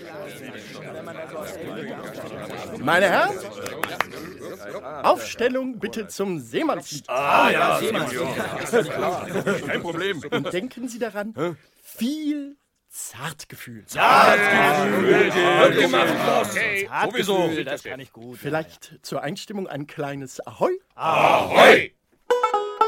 Meine Herren, Aufstellung bitte zum Seemannslied. Ja, kein Problem. Und denken Sie daran, viel Zartgefühl. Okay, sowieso. Das kann ich gut. Vielleicht zur Einstimmung ein kleines Ahoi. Ahoi!